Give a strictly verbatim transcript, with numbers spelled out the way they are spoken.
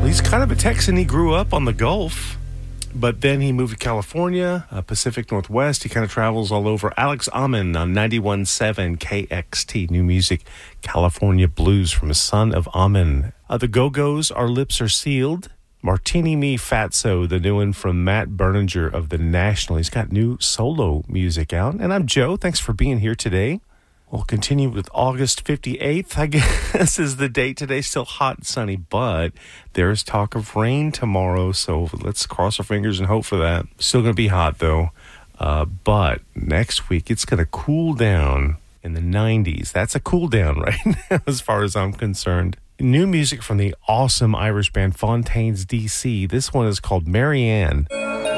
he's kind of a Texan. He grew up on the Gulf, but then he moved to California, uh, Pacific Northwest. He kind of travels all over. Alex Amen on ninety-one point seven K X T. New music, California Blues from a son of Amen. Uh, the Go-Go's, Our Lips Are Sealed. Martini Me Fatso, the new one from Matt Berninger of The National. He's got new solo music out. And I'm Joe. Thanks for being here today. We'll continue with August fifty-eighth, I guess, is the date today. Still hot and sunny, but there's talk of rain tomorrow, so let's cross our fingers and hope for that. Still going to be hot, though, uh, but next week it's going to cool down in the nineties. That's a cool down right now as far as I'm concerned. New music from the awesome Irish band Fontaines D C. This one is called Marianne.